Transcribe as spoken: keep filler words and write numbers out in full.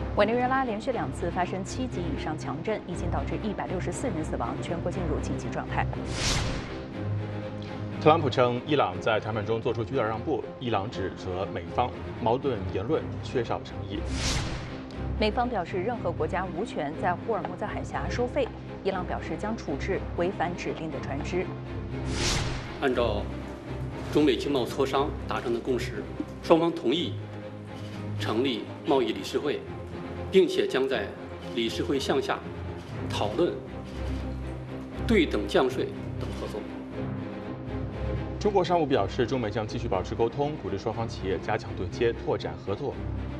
委内瑞拉连续两次发生七级以上强震，已经导致一百六十四人死亡，全国进入紧急状态。 特朗普称，伊朗在谈判中做出巨大让步，伊朗指责美方矛盾言论缺少诚意。 美方表示，任何国家无权在霍尔木兹海峡收费。伊朗表示将处置违反指令的船只。 按照中美经贸磋商达成的共识，双方同意成立贸易理事会，并且将在理事会项下讨论对等降税等合作。 中国商务表示，中美将继续保持沟通，鼓励双方企业加强对接，拓展合作。